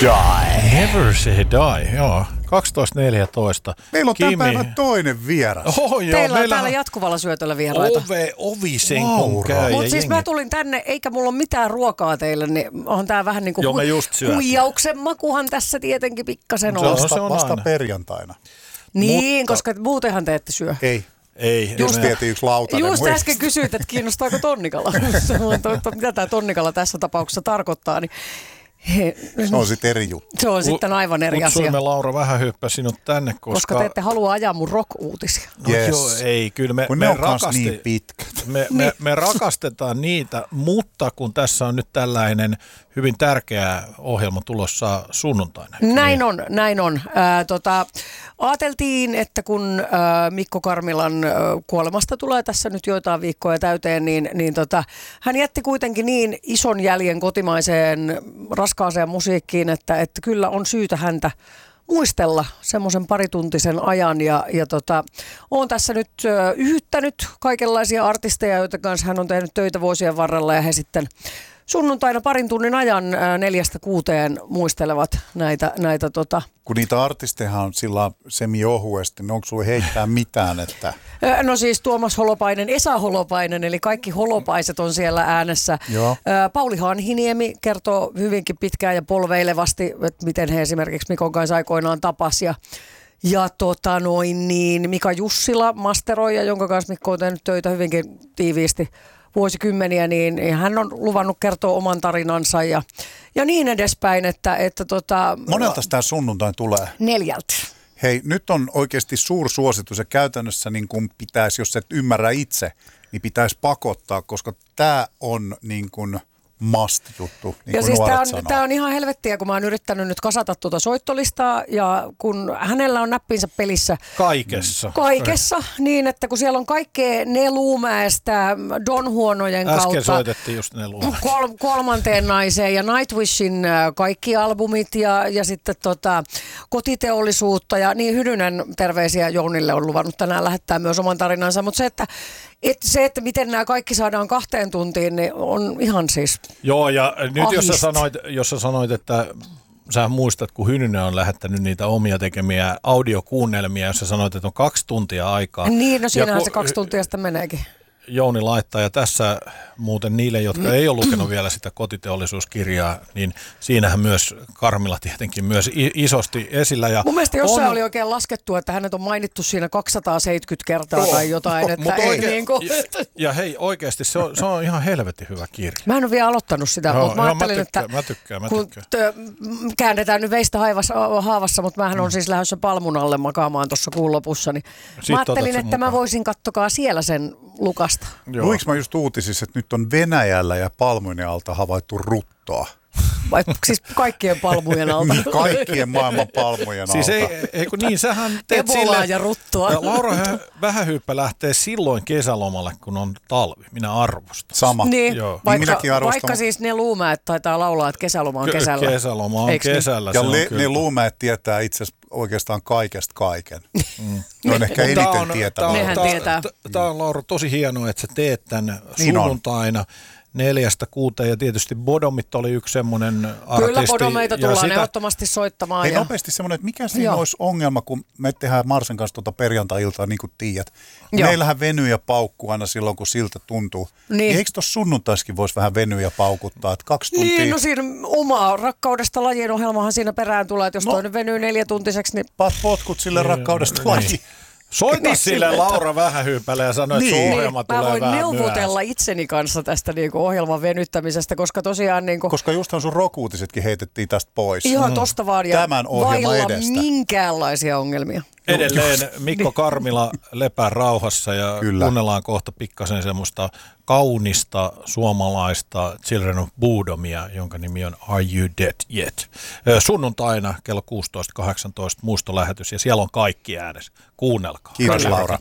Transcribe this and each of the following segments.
die. Never say die, joo. 12.14. Meillä on tämän päivän toinen vieras. Teillä on täällä jatkuvalla syötöllä vieraita. Ovi sen kun käy. Mutta siis mä tulin tänne, eikä mulla ole mitään ruokaa teille, niin on tää vähän niin kuin huijauksen makuhan tässä tietenkin pikkasen on. Vasta perjantaina. Niin, mutta koska muutenhan te ette syö. Ei. Just vietiin yksi lautanen. Just äsken kysyit, että kiinnostaako tonnikala. Mitä tämä tonnikala tässä tapauksessa tarkoittaa, niin se on sitten eri juttu. Se on sitten aivan eri asia. Kutsuimme Laura vähän hyppää sinut tänne, koska te ette halua ajaa mun rock-uutisia. Yes. Joo, ei, kyllä me on kans niin pitkät. Me rakastetaan niitä, mutta kun tässä on nyt tällainen hyvin tärkeä ohjelma tulossa sunnuntaina. Näin on. Aateltiin, että kun Mikko Karmilan kuolemasta tulee tässä nyt joitain viikkoja täyteen, niin hän jätti kuitenkin niin ison jäljen kotimaiseen raskaaseen musiikkiin, että kyllä on syytä häntä muistella semmoisen parituntisen ajan ja olen tässä nyt yhyttänyt kaikenlaisia artisteja, joiden kanssa hän on tehnyt töitä vuosien varrella ja he sitten sunnuntaina parin tunnin ajan 4-6 muistelevat näitä kun niitä artisteja on sillä semi-ohuesti, niin onko sulla heittää mitään? Että No siis Tuomas Holopainen, Esa Holopainen, eli kaikki holopaiset on siellä äänessä. Joo. Pauli Hanhiniemi kertoo hyvinkin pitkään ja polveilevasti, että miten he esimerkiksi Mikon kanssa aikoinaan tapasi. Ja Mika Jussila, masteroija, jonka kanssa Mikko on tehnyt töitä hyvinkin tiiviisti vuosikymmeniä, niin hän on luvannut kertoa oman tarinansa ja niin edespäin, että monelta tämä sunnuntain tulee? 4. Hei, nyt on oikeasti suursuositus ja käytännössä niin kuin pitäisi, jos et ymmärrä itse, niin pitäisi pakottaa, koska tämä on niin kuin must-juttu, niin kuin nuoret sanoo. Tämä on ihan helvettiä, kun mä oon yrittänyt nyt kasata tuota soittolistaa ja kun hänellä on näppinsä pelissä kaikessa, niin että kun siellä on kaikkea Nelumäestä Don Huonojen kautta. Äsken soitettiin just Nelumäestä. Kolmanteen naiseen ja Nightwishin kaikki albumit ja sitten kotiteollisuutta ja niin Hydynen terveisiä Jounille on luvannut tänään lähettää myös oman tarinansa, mutta se, että miten nämä kaikki saadaan 2 tuntiin, niin on ihan siis Joo, ja nyt jos sä sanoit, että sä muistat, kun Hynynen on lähettänyt niitä omia tekemiä audiokuunnelmia, jos sä sanoit, että on 2 tuntia aikaa. Niin, no siinähän se 2 tuntia sitten meneekin. Jouni laittaa, ja tässä muuten niille, jotka ei ole lukenut vielä sitä kotiteollisuuskirjaa, niin siinähän myös Karmila tietenkin myös isosti esillä. Ja mun mielestä jossain oli oikein laskettu, että hänet on mainittu siinä 270 kertaa tai jotain. Että ja hei, oikeasti se on ihan helvetin hyvä kirja. Mä en ole vielä aloittanut sitä, mutta mä ajattelin, että mä tykkään. Käännetään nyt veistä haavassa, mutta mähän on siis lähdössä Palmun alle makaamaan tuossa kuun lopussa, niin mä ajattelin, että mä voisin katsokaa siellä sen lukasta. Luinko mä just uutisissa, että nyt on Venäjällä ja palmujen alta havaittu ruttoa? Vai siis kaikkien palmujen alta? Kaikkien maailman palmujen alta. Siis eikö niin, sähän teet silleen. Ja ruttua. Laura Vähähyyppä lähtee silloin kesälomalle, kun on talvi. Minä arvostan. Sama. Niin, joo. Vaikka siis ne Luumäet taitaa laulaa, että kesäloma on kesällä. Kesäloma on kesällä. Ja ne Luumäet tietää itse asiassa oikeastaan kaikesta kaiken. Ne on ehkä eniten tietävää. Nehän tietää. Tämä on, Laura, tosi hienoa, että sä teet tämän sunnuntaina 4-6 ja tietysti Bodomit oli yksi semmoinen artisti. Kyllä Bodomeita tullaan ehdottomasti soittamaan. Hei, nopeasti semmoinen, että mikä siinä olisi ongelma, kun me tehdään Marsen kanssa perjantai-iltaa, niin kuin tiedät. Meillähän venyy ja paukkuu aina silloin, kun siltä tuntuu. Niin. Eikö tuossa sunnuntaiskin voisi vähän venyä ja paukuttaa, että 2 tuntia? Niin, no siinä omaa rakkaudesta lajien ohjelmahan siinä perään tulee, että jos toinen venyy 4-tuntiseksi, niin potkut sille rakkaudesta lajiin. Soita sille Laura Vähähyypälle ja sano, että sun ohjelma tulee vähän myöhässä. Mä voin neuvotella itseni kanssa tästä ohjelman venyttämisestä, koska tosiaan koska justhan sun rock-uutisetkin heitettiin tästä pois. Ihan tosta vaan ja tämän ohjelman edestä. Minkäänlaisia ongelmia. Edelleen Mikko Karmila lepää rauhassa ja kuunnellaan kohta pikkasen semmoista kaunista suomalaista Children of Bodomia, jonka nimi on Are You Dead Yet? Sunnuntaina kello 16.18 muistolähetys ja siellä on kaikki äänessä. Kuunnelkaa. Kiitos Laura.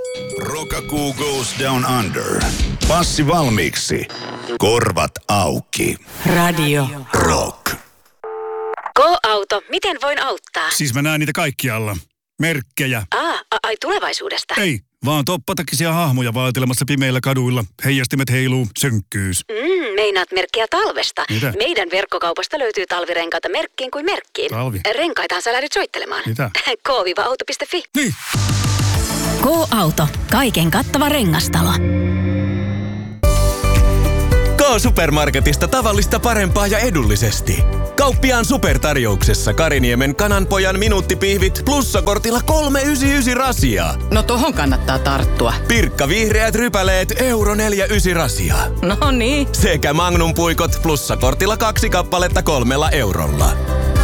Rokakuu goes down under. Passi valmiiksi. Korvat auki. Radio Rock. Go-auto, miten voin auttaa? Siis mä näen niitä kaikkialla. Merkkejä. Ai tulevaisuudesta? Ei, vaan toppatakisia hahmoja vaeltelemassa pimeillä kaduilla. Heijastimet heiluu, sönkkyys. Meinaat merkkiä talvesta. Mitä? Meidän verkkokaupasta löytyy talvirenkaita merkkiin kuin merkkiin. Talvi? Renkaitahan sä lähdyt soittelemaan. Mitä? k-auto.fi. Niin. K-Auto. Kaiken kattava rengastalo. K-Supermarketista tavallista parempaa ja edullisesti. Kauppiaan supertarjouksessa Kariniemen kananpojan minuuttipihvit plussakortilla 3,99 rasia. No tohon kannattaa tarttua. Pirkka vihreät rypäleet €4,9 rasia. No niin. Sekä Magnum puikot plussakortilla 2 kappaletta €3.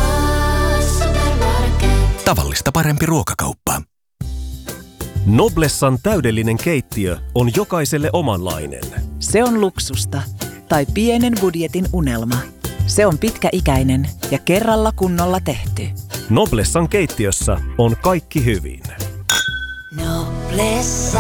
Tavallista parempi ruokakauppa. Noblessan täydellinen keittiö on jokaiselle omanlainen. Se on luksusta tai pienen budjetin unelma. Se on pitkäikäinen ja kerralla kunnolla tehty. Noblessan keittiössä on kaikki hyvin. Noblessa.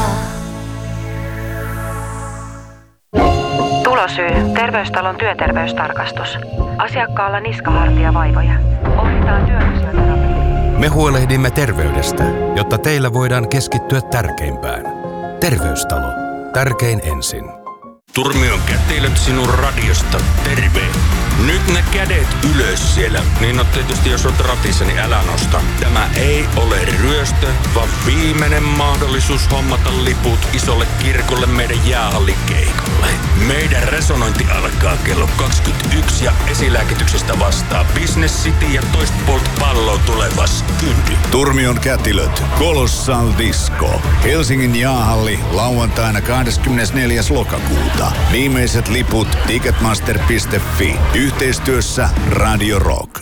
Tulosyy. Terveystalon työterveystarkastus. Asiakkaalla niskahartiavaivoja. Ohjataan työfysioterapiaan. Me huolehdimme terveydestä, jotta teillä voidaan keskittyä tärkeimpään. Terveystalo. Tärkein ensin. Turmion kätilöt sinun radiosta, terve! Nyt ne kädet ylös siellä. Niin tietysti jos olet ratissa, niin älä nosta. Tämä ei ole ryöstö, vaan viimeinen mahdollisuus hommata liput isolle kirkolle meidän jäähallikeikalle. Meidän resonointi alkaa kello 21 ja esilääkityksestä vastaa Business City ja toista puolta palloa tuleva Skyndy. Turmion kätilöt, Colossal Disco. Helsingin jäähalli lauantaina 24. lokakuuta. Viimeiset liput ticketmaster.fi. Yhteistyössä Radio Rock.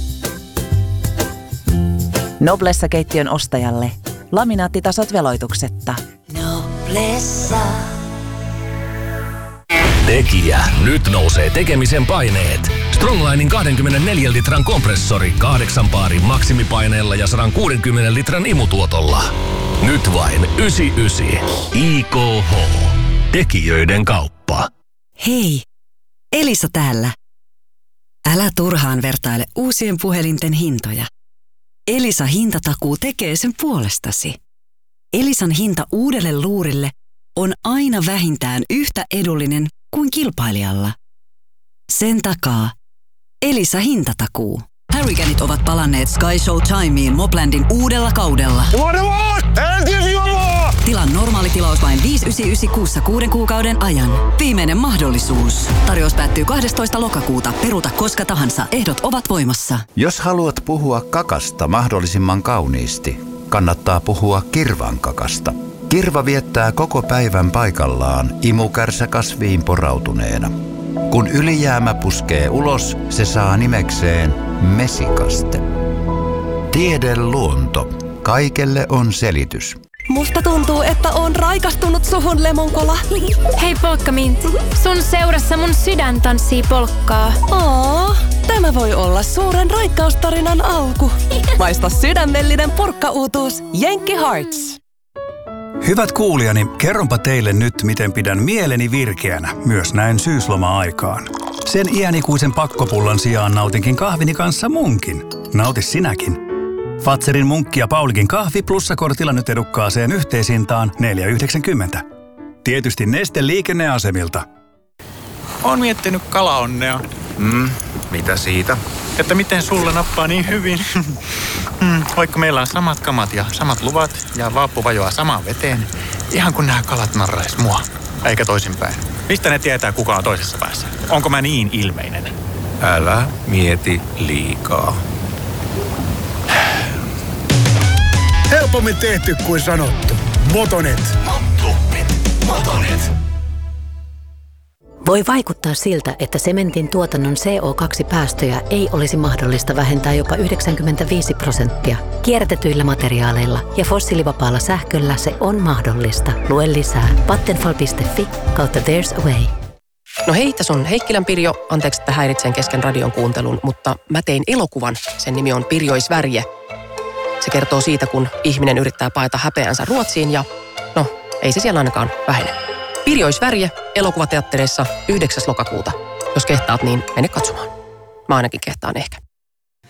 Noblessa-keittiön ostajalle laminaattitasot veloituksetta. Noblessa. Tekijä. Nyt nousee tekemisen paineet. Stronglinin 24 litran kompressori 8 baarin maksimipaineella ja 160 litran imutuotolla. Nyt vain 99. IKH. Tekijöiden kauppa. Hei, Elisa täällä. Älä turhaan vertaile uusien puhelinten hintoja. Elisa hintatakuu tekee sen puolestasi. Elisan hinta uudelle luurille on aina vähintään yhtä edullinen kuin kilpailijalla. Sen takaa Elisa hintatakuu. Hurricaneit ovat palanneet Sky Show Timeen Moplandin uudella kaudella. Tilan normaali tilaus vain 5,99 6 kuukauden ajan. Viimeinen mahdollisuus. Tarjous päättyy 12. lokakuuta. Peruuta koska tahansa. Ehdot ovat voimassa. Jos haluat puhua kakasta mahdollisimman kauniisti, kannattaa puhua kirvan kakasta. Kirva viettää koko päivän paikallaan imukärsä-kasviin porautuneena. Kun ylijäämä puskee ulos, se saa nimekseen mesikaste. Tiede luonto. Kaikelle on selitys. Musta tuntuu, että on raikastunut suhun, Lemonkola. Hei Polkkaminti, sun seurassa mun sydän tanssii polkkaa. Tämä voi olla suuren raikkaustarinan alku. Maista sydämellinen purkkauutuus Jenkki Hearts. Hyvät kuulijani, kerronpa teille nyt, miten pidän mieleni virkeänä, myös näin syysloma-aikaan. Sen iänikuisen pakkopullan sijaan nautinkin kahvini kanssa munkin. Nauti sinäkin. Fatserin munkki ja Paulikin kahvi plussakortilla nyt edukkaaseen yhteishintaan 4,90. Tietysti Neste liikenneasemilta. Oon miettinyt kalaonnea. Mitä siitä? Että miten sulla nappaa niin hyvin. Vaikka meillä on samat kamat ja samat luvat ja vaappu vajoaa samaan veteen. Ihan kun nämä kalat narrais mua. Eikä toisinpäin. Mistä ne tietää, kuka on toisessa päässä? Onko mä niin ilmeinen? Älä mieti liikaa. Helpommin tehty kuin sanottu. Motonet. Motonet. Voi vaikuttaa siltä, että sementin tuotannon CO2-päästöjä ei olisi mahdollista vähentää jopa 95%. Kierrätetyillä materiaaleilla ja fossiilivapaalla sähköllä se on mahdollista. Lue lisää vattenfall.fi/there's a way. No hei, tässä on Heikkilän Pirjo. Anteeksi, että häiritsen kesken radion kuuntelun, mutta mä tein elokuvan. Sen nimi on Pirjoisvärje. Se kertoo siitä, kun ihminen yrittää paeta häpeänsä Ruotsiin ja no, ei se siellä ainakaan vähene. Pirjoisvärje elokuvateattereissa 9. lokakuuta. Jos kehtaat, niin mene katsomaan. Mä ainakin kehtaan ehkä.